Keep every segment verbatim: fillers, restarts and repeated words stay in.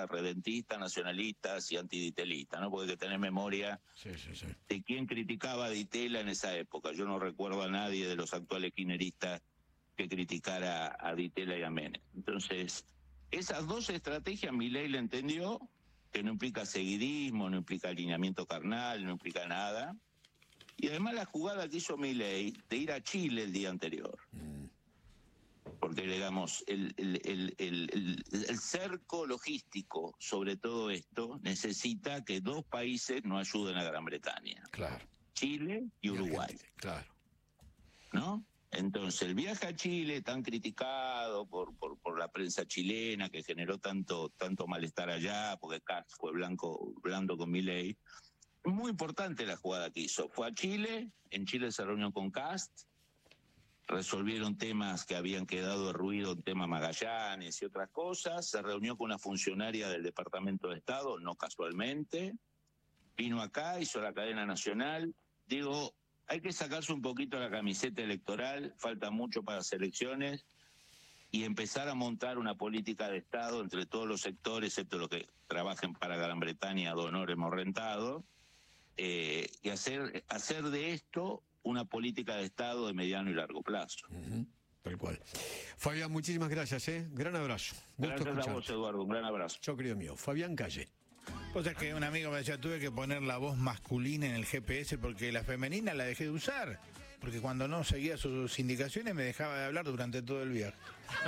redentistas, nacionalistas y antiditelistas, ¿no? Porque hay que tener memoria sí, sí, sí. de quién criticaba a Ditela en esa época. Yo no recuerdo a nadie de los actuales kirchneristas que criticara a Ditela y a Menem. Entonces, esas dos estrategias Milei le entendió, que no implica seguidismo, no implica alineamiento carnal, no implica nada. Y además la jugada que hizo Milei de ir a Chile el día anterior. Mm. Porque, digamos, el, el, el, el, el, el cerco logístico sobre todo esto necesita que dos países no ayuden a Gran Bretaña. Claro. Chile y Uruguay. Claro. ¿No? Entonces, el viaje a Chile, tan criticado por, por, por la prensa chilena, que generó tanto, tanto malestar allá, porque Katz fue blanco, blando con Milei. Muy importante la jugada que hizo. Fue a Chile, en Chile se reunió con Kast, resolvieron temas que habían quedado de ruido, el tema Magallanes y otras cosas, se reunió con una funcionaria del Departamento de Estado, no casualmente, vino acá, hizo la cadena nacional. Digo, hay que sacarse un poquito la camiseta electoral, falta mucho para las elecciones, y empezar a montar una política de Estado entre todos los sectores, excepto los que trabajen para Gran Bretaña, de honor hemos rentado, eh, y hacer, hacer de esto una política de Estado de mediano y largo plazo. Uh-huh. Tal cual. Fabián, muchísimas gracias, ¿eh? Gran abrazo. Gusto gracias a vos, Eduardo, un gran abrazo. Chao, querido mío. Fabián Calle. Pues es que un amigo me decía, tuve que poner la voz masculina en el G P S porque la femenina la dejé de usar. Porque cuando no seguía sus indicaciones me dejaba de hablar durante todo el viaje.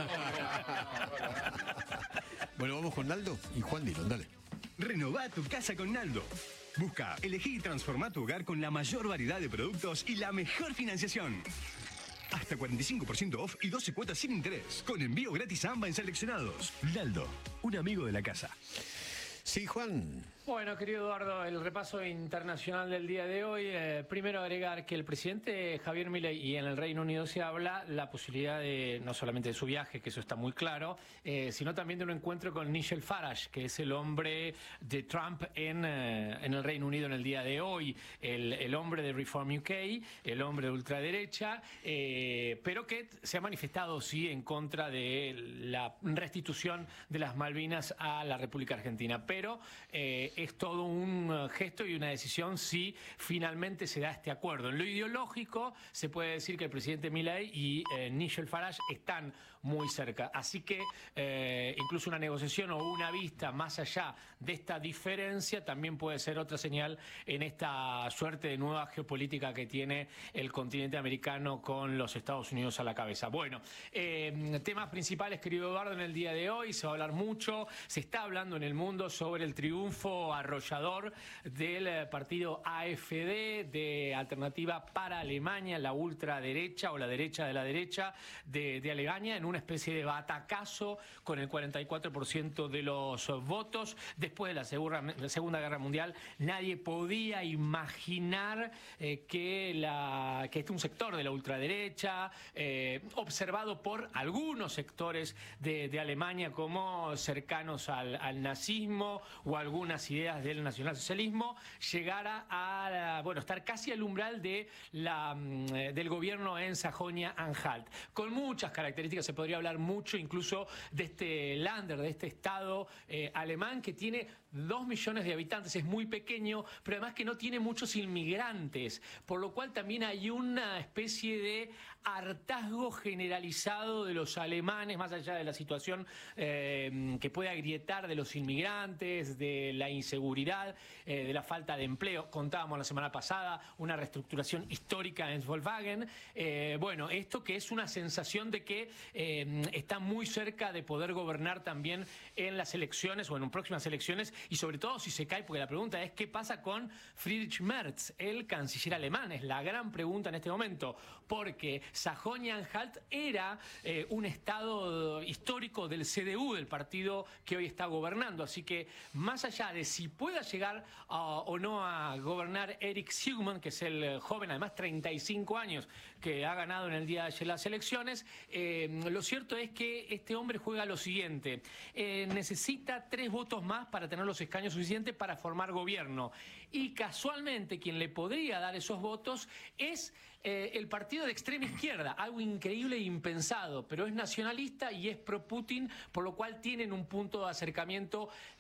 Bueno, vamos con Naldo y Juan Dillon, dale. Renová tu casa con Naldo. Busca, elegí y transformá tu hogar con la mayor variedad de productos y la mejor financiación. Hasta cuarenta y cinco por ciento off y doce cuotas sin interés. Con envío gratis a AMBA en seleccionados. Naldo, un amigo de la casa. Sí, Juan. Bueno, querido Eduardo, el repaso internacional del día de hoy. Eh, primero agregar que el presidente Javier Milei, y en el Reino Unido se habla la posibilidad de, no solamente de su viaje, que eso está muy claro, eh, sino también de un encuentro con Nigel Farage, que es el hombre de Trump en, eh, en el Reino Unido en el día de hoy, el, el hombre de Reform U K, el hombre de ultraderecha, eh, pero que se ha manifestado, sí, en contra de la restitución de las Malvinas a la República Argentina. Pero eh, es todo un gesto y una decisión si finalmente se da este acuerdo. En lo ideológico se puede decir que el presidente Milei y eh, Nigel Farage están muy cerca. Así que eh, incluso una negociación o una vista más allá de esta diferencia también puede ser otra señal en esta suerte de nueva geopolítica que tiene el continente americano con los Estados Unidos a la cabeza. Bueno, eh, temas principales, querido Eduardo, en el día de hoy se va a hablar mucho, se está hablando en el mundo sobre el triunfo arrollador del partido A F D, de Alternativa para Alemania, la ultraderecha o la derecha de la derecha de, de Alemania, en una especie de batacazo con el cuarenta y cuatro por ciento de los votos. Después de la Segunda, la segunda Guerra Mundial, nadie podía imaginar eh, que, la, que este un sector de la ultraderecha, eh, observado por algunos sectores de, de Alemania como cercanos al, al nazismo o algunas ideas del nacionalsocialismo, llegara a, bueno, estar casi al umbral de la, del gobierno en Sajonia-Anhalt. Con muchas características, se podría hablar mucho incluso de este Länder, de este estado eh, alemán que tiene dos millones de habitantes, es muy pequeño, pero además que no tiene muchos inmigrantes, por lo cual también hay una especie de hartazgo generalizado de los alemanes, más allá de la situación eh, que puede agrietar de los inmigrantes, de la inseguridad, eh, de la falta de empleo. Contábamos la semana pasada una reestructuración histórica en Volkswagen. Eh, bueno, esto que es una sensación de que eh, está muy cerca de poder gobernar también en las elecciones o en próximas elecciones, y sobre todo si se cae, porque la pregunta es ¿qué pasa con Friedrich Merz, el canciller alemán? Es la gran pregunta en este momento, porque Sajonia-Anhalt era eh, un estado histórico del C D U, del partido que hoy está gobernando, así que más allá de si pueda llegar uh, o no a gobernar Eric Sigmund, que es el joven, además treinta y cinco años, que ha ganado en el día de ayer las elecciones, eh, lo cierto es que este hombre juega lo siguiente, eh, necesita tres votos más para tener los escaños suficientes para formar gobierno, y casualmente quien le podría dar esos votos es eh, el partido de extrema izquierda, algo increíble e impensado, pero es nacionalista y es pro Putin, por lo cual tienen un punto de acercamiento